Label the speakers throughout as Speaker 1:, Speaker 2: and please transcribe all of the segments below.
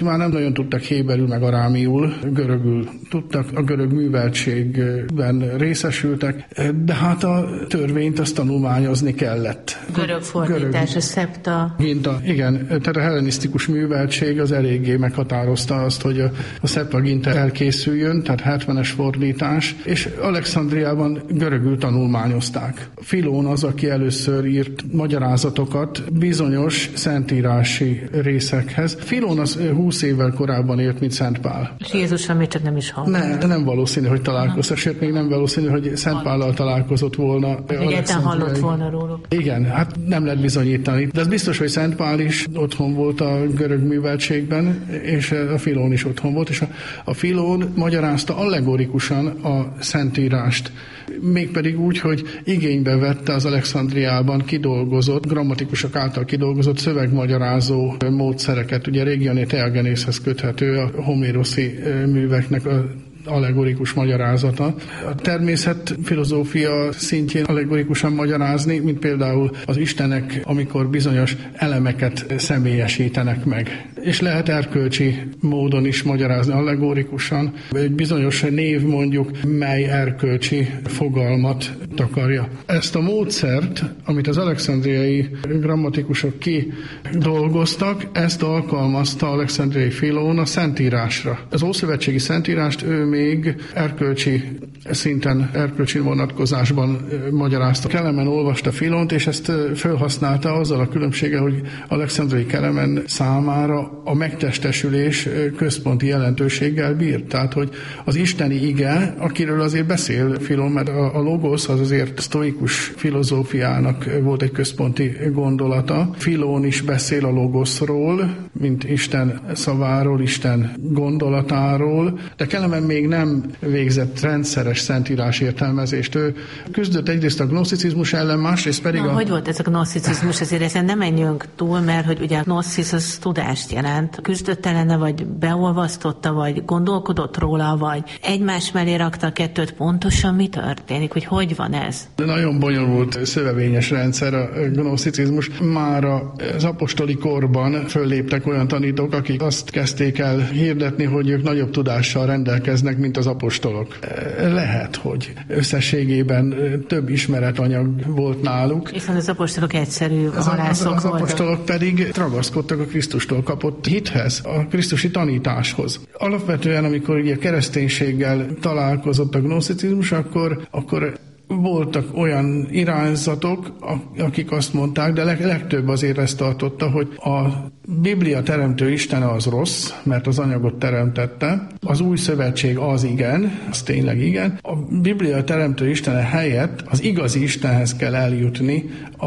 Speaker 1: Már nem nagyon tudtak héberül meg arámiul, görögül tudtak, a görög műveltségben részesültek, de hát a törvényt azt tanulmányozni kellett.
Speaker 2: Görög fordítás, a szepta.
Speaker 1: Igen, tehát a hellenisztikus műveltség az eléggé meghatározta azt, hogy a Septuaginta elkészüljön, tehát 70-es fordítás, és Alexandriában görögül tanulmányozták. Filón az, aki először írt magyarázatokat bizonyos szentírási részekhez. Filón az 20 évvel korábban élt, mint Szent Pál.
Speaker 2: És Jézussal még csak nem is hallott.
Speaker 1: Nem valószínű, hogy találkoztak, sőt, még nem valószínű, hogy Szent Pállal találkozott volna.
Speaker 2: Egyáltalán hallott volna róluk.
Speaker 1: Igen, hát nem lehet bizonyítani. De az biztos, hogy Szent Pál is otthon volt a görög műveltségben, és a Filón is otthon volt, és a Filón magyarázta allegorikusan a Szentírást. Mégpedig úgy, hogy igénybe vette az Alexandriában kidolgozott, grammatikusok által kidolgozott szövegmagyarázó módszereket. Ugye Regione Theagenészhez köthető a homéroszi műveknek a allegorikus magyarázata. A természetfilozófia szintjén allegorikusan magyarázni, mint például az istenek, amikor bizonyos elemeket személyesítenek meg. És lehet erkölcsi módon is magyarázni allegorikusan, vagy egy bizonyos név mondjuk, mely erkölcsi fogalmat takarja. Ezt a módszert, amit az alexandriai grammatikusok kidolgoztak, ezt alkalmazta Alexandriai Filón a Szentírásra. Az ószövetségi Szentírást ő még erkölcsi szinten, erkölcsi vonatkozásban magyarázta. Kelemen olvasta Filont, és ezt felhasználta azzal a különbséggel, hogy Alexandriai Kelemen számára a megtestesülés központi jelentőséggel bírt. Tehát, hogy az isteni ige, akiről azért beszél Filon, mert a logosz az azért sztoikus filozófiának volt egy központi gondolata. Filón is beszél a logoszról, mint Isten szaváról, Isten gondolatáról, de Kelemen még nem végzett rendszeres szentírás értelmezést. Ő küzdött egyrészt a gnoszticizmus ellen, másrészt pedig
Speaker 2: hogy volt ez a gnoszticizmus? Azért ezen nem menjünk túl, mert hogy ugye a gnoszis az tudást jelent. Küzdött ellene, vagy beolvasztotta, vagy gondolkodott róla, vagy egymás mellé rakta a kettőt. Pontosan mi történik? Hogy van ez?
Speaker 1: De nagyon bonyolult, szövevényes rendszer a gnoszticizmus. Már az apostoli korban fölléptek olyan tanítók, akik azt kezdték el hirdetni, hogy ők nagyobb tudással rendelkeznek, mint az apostolok. Lehet, hogy összességében több ismeretanyag volt náluk.
Speaker 2: Hiszen az apostolok egyszerű halászok voltak.
Speaker 1: Az apostolok pedig ragaszkodtak a Krisztustól kapott hithez, a krisztusi tanításhoz. Alapvetően, amikor ugye kereszténységgel találkozott a gnoszticizmus, akkor voltak olyan irányzatok, akik azt mondták, de legtöbb azért ezt tartotta, hogy a Biblia teremtő Istene az rossz, mert az anyagot teremtette, az új szövetség az igen, az tényleg igen. A Biblia teremtő Istene helyett az igazi Istenhez kell eljutni,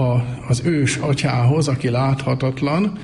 Speaker 1: az ős atyához, aki láthatatlan,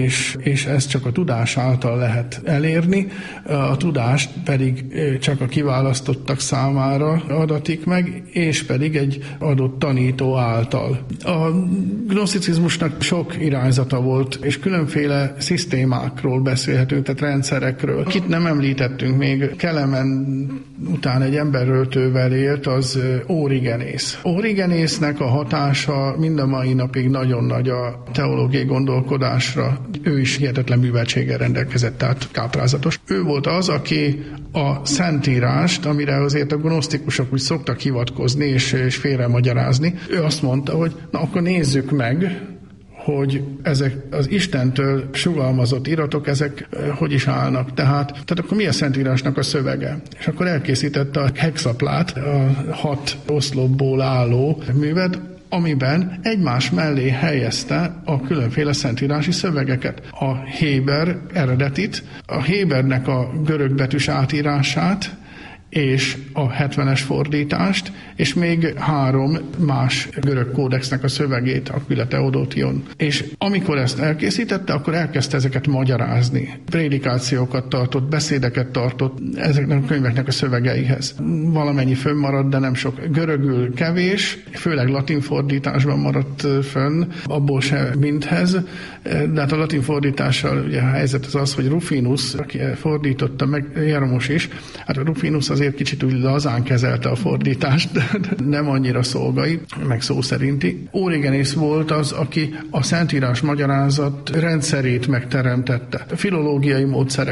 Speaker 1: és ezt csak a tudás által lehet elérni, a tudást pedig csak a kiválasztottak számára adatik meg, és pedig egy adott tanító által. A gnoszticizmusnak sok irányzata volt, és különféle szisztémákról beszélhetünk, tehát rendszerekről. Kit nem említettünk még, Kelemen után egy emberöltővel élt, az Origenész. Origenésznek a hatása mind a mai napig nagyon nagy a teológiai gondolkodásra. Ő is hihetetlen műveltséggel rendelkezett, tehát káprázatos. Ő volt az, aki a Szentírást, amire azért a gnosztikusok úgy szoktak hivatkozni és félremagyarázni, ő azt mondta, hogy na akkor nézzük meg, hogy ezek az Istentől sugalmazott iratok, ezek hogy is állnak. Tehát akkor mi a Szentírásnak a szövege? És akkor elkészítette a hexaplát, a 6 oszlopból álló művet, amiben egymás mellé helyezte a különféle szentírási szövegeket. A héber eredetit, a hébernek a görögbetűs átírását, és a 70-es fordítást, és még 3 más görög kódexnek a szövegét, Aquila Theodotion. És amikor ezt elkészítette, akkor elkezdte ezeket magyarázni. Prédikációkat tartott, beszédeket tartott ezeknek a könyveknek a szövegeihez. Valamennyi fönnmaradt, de nem sok. Görögül kevés, főleg latin fordításban maradt fönn, abból se mindhez, de hát a latin fordítással ugye a helyzet az, hogy Rufinus, aki fordította meg, Jeromos is, hát a Rufinus az azért kicsit úgy lazán kezelte a fordítást, nem annyira szolgai, meg szó szerinti. Origenész volt az, aki a Szentírás magyarázat rendszerét megteremtette. Filológiai módszerek